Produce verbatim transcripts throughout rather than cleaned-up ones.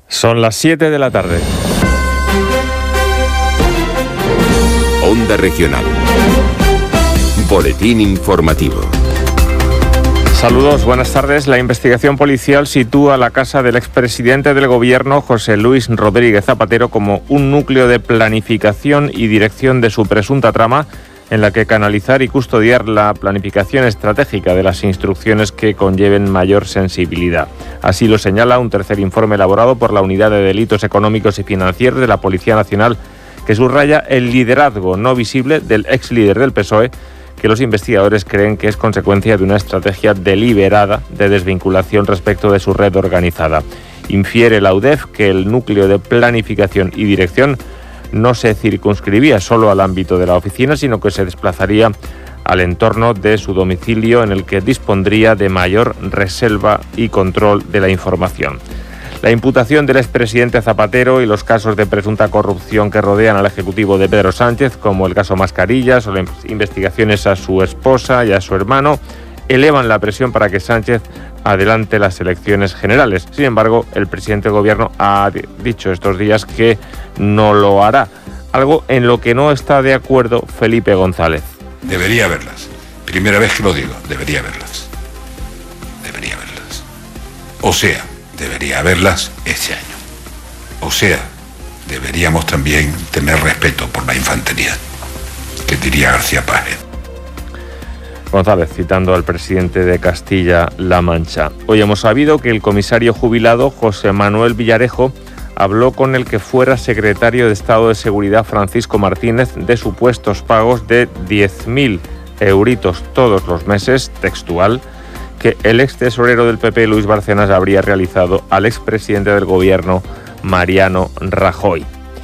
Son las siete de la tarde. Onda Regional. Boletín informativo. Saludos, buenas tardes. La investigación policial sitúa la casa del expresidente del Gobierno, José Luis Rodríguez Zapatero, como un núcleo de planificación y dirección de su presunta trama, en la que canalizar y custodiar la planificación estratégica de las instrucciones que conlleven mayor sensibilidad. Así lo señala un tercer informe elaborado por la Unidad de Delitos Económicos y Financieros de la Policía Nacional, que subraya el liderazgo no visible del ex líder del P S O E, que los investigadores creen que es consecuencia de una estrategia deliberada de desvinculación respecto de su red organizada. Infiere la U D E F que el núcleo de planificación y dirección no se circunscribía solo al ámbito de la oficina, sino que se desplazaría al entorno de su domicilio, en el que dispondría de mayor reserva y control de la información. La imputación del expresidente Zapatero y los casos de presunta corrupción que rodean al ejecutivo de Pedro Sánchez, como el caso Mascarillas o las investigaciones a su esposa y a su hermano, elevan la presión para que Sánchez adelante las elecciones generales. Sin embargo, el presidente del Gobierno ha dicho estos días que no lo hará, algo en lo que no está de acuerdo Felipe González. Debería haberlas. Primera vez que lo digo, debería haberlas. Debería haberlas. O sea, debería haberlas este año. O sea, deberíamos también tener respeto por la infantería, que diría García Páez. González, citando al presidente de Castilla-La Mancha. Hoy hemos sabido que el comisario jubilado José Manuel Villarejo habló con el que fuera secretario de Estado de Seguridad Francisco Martínez de supuestos pagos de diez mil euritos todos los meses, textual, que el ex tesorero del P P, Luis Bárcenas, habría realizado al expresidente del Gobierno, Mariano Rajoy.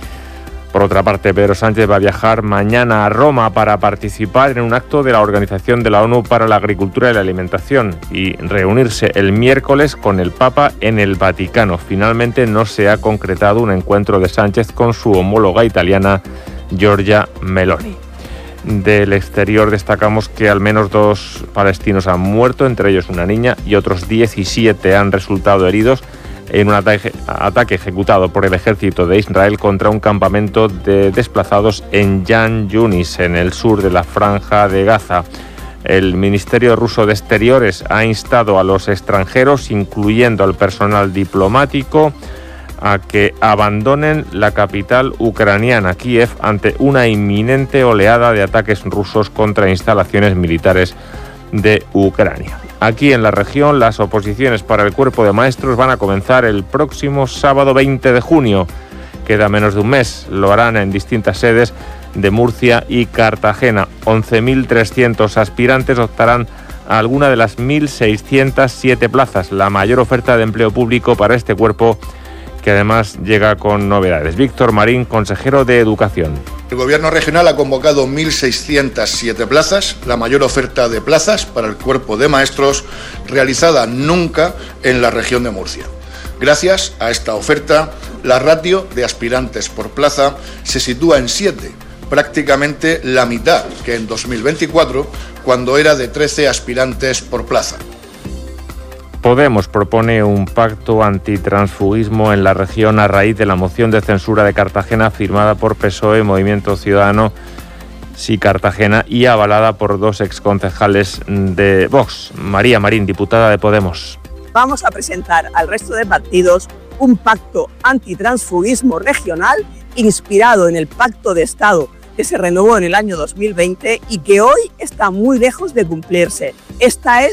Por otra parte, Pedro Sánchez va a viajar mañana a Roma para participar en un acto de la Organización de la ONU para la Agricultura y la Alimentación y reunirse el miércoles con el Papa en el Vaticano. Finalmente no se ha concretado un encuentro de Sánchez con su homóloga italiana, Giorgia Meloni. Del exterior destacamos que al menos dos palestinos han muerto, entre ellos una niña, y otros diecisiete han resultado heridos en un ataque, ataque ejecutado por el ejército de Israel contra un campamento de desplazados en Khan Yunis, en el sur de la Franja de Gaza. El Ministerio ruso de Exteriores ha instado a los extranjeros, incluyendo al personal diplomático, a que abandonen la capital ucraniana, Kiev, ante una inminente oleada de ataques rusos contra instalaciones militares de Ucrania. Aquí en la región, las oposiciones para el cuerpo de maestros van a comenzar el próximo sábado veinte de junio. Queda menos de un mes. Lo harán en distintas sedes de Murcia y Cartagena. once mil trescientos aspirantes optarán a alguna de las mil seiscientas siete plazas, la mayor oferta de empleo público para este cuerpo, que además llega con novedades. Víctor Marín, consejero de Educación. El Gobierno regional ha convocado mil seiscientas siete plazas, la mayor oferta de plazas para el cuerpo de maestros realizada nunca en la región de Murcia. Gracias a esta oferta, la ratio de aspirantes por plaza se sitúa en siete, prácticamente la mitad que en dos mil veinticuatro, cuando era de trece aspirantes por plaza. Podemos propone un pacto antitransfugismo en la región a raíz de la moción de censura de Cartagena firmada por P S O E, Movimiento Ciudadano, Sí Cartagena, y avalada por dos exconcejales de Vox. María Marín, diputada de Podemos. Vamos a presentar al resto de partidos un pacto antitransfugismo regional inspirado en el Pacto de Estado que se renovó en el año dos mil veinte y que hoy está muy lejos de cumplirse. Esta es